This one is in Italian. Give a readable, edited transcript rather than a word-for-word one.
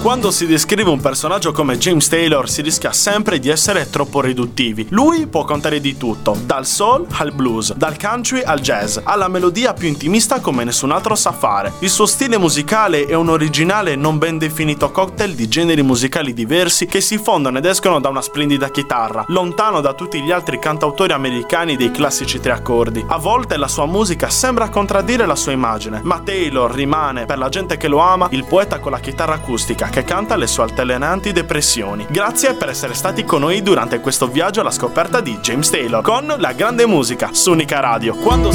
Quando si descrive un personaggio come James Taylor si rischia sempre di essere troppo riduttivi. Lui può contare di tutto, dal soul al blues, dal country al jazz, alla melodia più intimista come nessun altro sa fare. Il suo stile musicale è un originale non ben definito cocktail di generi musicali diversi che si fondono ed escono da una splendida chitarra, lontano da tutti gli altri cantautori americani dei classici tre accordi. A volte la sua musica sembra contraddire la sua immagine, ma Taylor rimane, per la gente che lo ama, il poeta con la chitarra acustica che canta le sue altalenanti depressioni. Grazie per essere stati con noi durante questo viaggio alla scoperta di James Taylor con la grande musica su Unica Radio. Quando